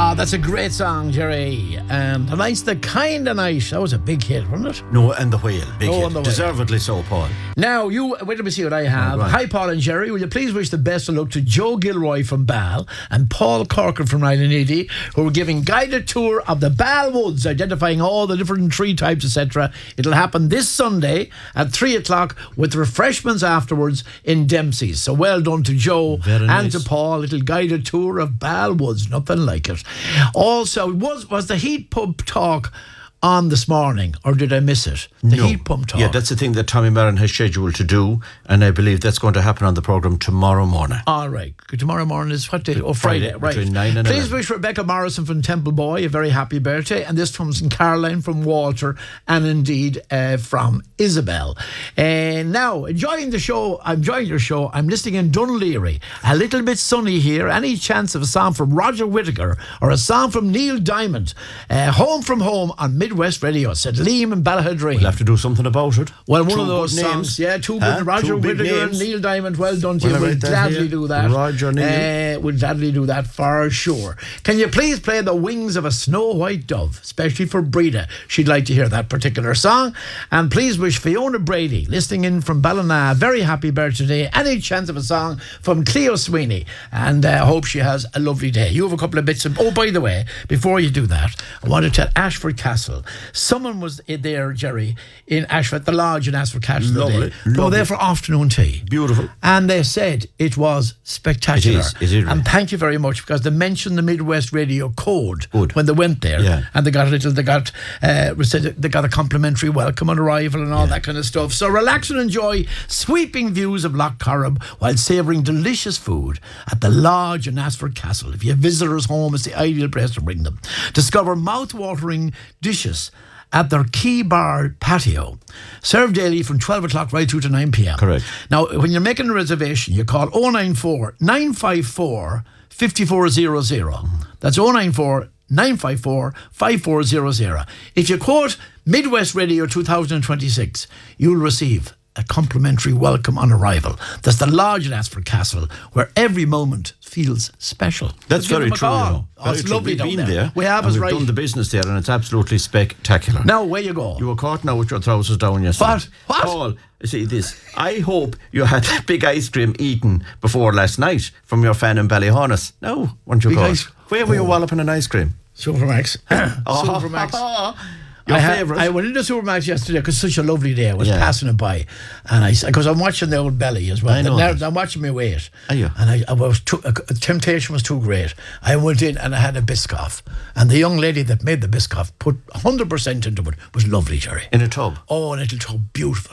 Ah, that's a great song, Jerry. Tonight's the kind of night. That was a big hit, wasn't it? No, and the whale. Big hit. And the whale. Deservedly so, Paul. Now, wait till we see what I have. Hi, Paul and Jerry. Will you please wish the best of luck to Joe Gilroy from Bal and Paul Corcoran from Rylanidi, who are giving guided tour of the Bal Woods, identifying all the different tree types, etc. It'll happen this Sunday at 3 o'clock with refreshments afterwards in Dempsey's. So well done to Joe and to Paul. Little guided tour of Bal Woods. Nothing like it. Also, was the heat pump talk on this morning, or did I miss it? The heat pump talk. Yeah, that's the thing that Tommy Marin has scheduled to do, and I believe that's going to happen on the programme tomorrow morning. All right. Tomorrow morning is what day? Oh, Friday. Right. Between 9 and Please 11. wish Rebecca Morrison from Temple Boy a very happy birthday, and this comes from Caroline from Walter, and indeed from Isabel. Now, enjoying your show. I'm listening in Dunleary. A little bit sunny here. Any chance of a song from Roger Whittaker or a song from Neil Diamond? Home from Home on Midwest Radio, said Liam and Ballahadreen. We'll have to do something about it. Well, one of those songs. Yeah, two good. Roger Whittaker and Neil Diamond. Well done to you. We'll gladly do that. Roger, Neil. We'll gladly do that for sure. Can you please play The Wings of a Snow White Dove, especially for Breda? She'd like to hear that particular song. And please wish Fiona Brady, listening in from Ballina, a very happy birthday. Any chance of a song from Cleo Sweeney. And I hope she has a lovely day. You have a couple of bits of... Oh, by the way, before you do that, I want to tell Ashford Castle. Someone was there, Jerry, in Ashford, the lodge in Ashford Castle. Lovely. They were there for afternoon tea. Beautiful. And they said it was spectacular. It is really. And thank you very much, because they mentioned the Midwest Radio code when they went there. Yeah. And they got a complimentary welcome on arrival and all that kind of stuff. So relax and enjoy sweeping views of Loch Corrib while savouring delicious food at the lodge in Ashford Castle. If you have visitors home, it's the ideal place to bring them. Discover mouth-watering dishes at their Key Bar patio, served daily from 12 o'clock right through to 9 p.m. Correct. Now, when you're making a reservation, you call 094 954 5400. That's 094 954 5400. If you quote Midwest Radio 2026, you'll receive a complimentary welcome on arrival. That's the lodge at Ashford Castle, where every moment feels special. That's very true. It's lovely down We've been there. We have, we've done the business there, and it's absolutely spectacular. Now, where you go? You were caught now with your trousers down yesterday. What? Paul, see this. I hope you had that big ice cream eaten before last night from your fan in Ballyhonus. No, weren't you caught? Where were you walloping an ice cream? Supermax. Supermax. Your favourite? I went into Supermax yesterday because it's such a lovely day. I was passing it by, and because I'm watching the old belly as well. I know. I'm watching my weight. Are you? And temptation was too great. I went in and I had a Biscoff, and the young lady that made the Biscoff put 100% into it. It was lovely, Jerry. In a tub? Oh, a little tub, beautiful.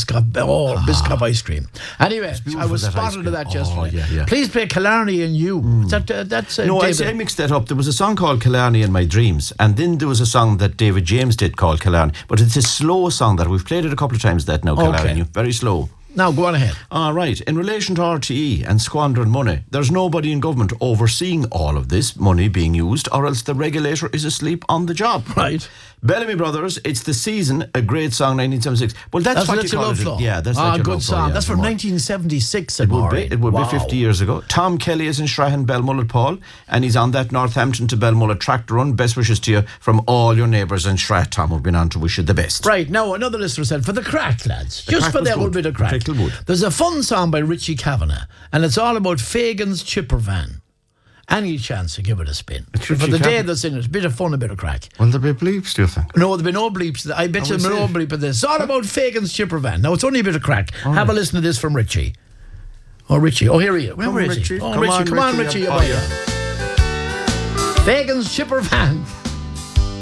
Biscoff ice cream. Anyway, I was spotted to that yesterday. Yeah. Please play Killarney and You. That's no, I mixed that up. There was a song called Killarney in My Dreams, and then there was a song that David James did called Killarney, but it's a slow song that we've played it a couple of times. That now, Killarney, very slow. Now, go on ahead. All right. In relation to RTE and squandering money, there's nobody in government overseeing all of this money being used, or else the regulator is asleep on the job. Right. Bellamy Brothers, It's the Season, a great song, 1976. Well, that's what you call it. Yeah, that's a good love song. flow, yeah, that's from 1976. It would be 50 years ago. Tom Kelly is in Strahan, Belmullet, Paul, and he's on that Northampton to Belmullet tractor run. Best wishes to you from all your neighbours in Strath. Tom, we've been on to wish you the best. Right, now another listener said, for the crack, lads, just for that little bit of crack, there's a fun song by Richie Kavanagh, and it's all about Fagan's chipper van. Any chance to give it a spin. For the day that's in it, a bit of fun, a bit of crack. Will there be bleeps, do you think? No, there'll be no bleeps. I bet you there'll be no bleep in this. It's all about Fagan's chipper van. Now, it's only a bit of crack. Have a listen to this from Richie. Oh, Richie. Oh, here he is. Where is he? Oh, Richie. Come on, Richie. Fagan's chipper van.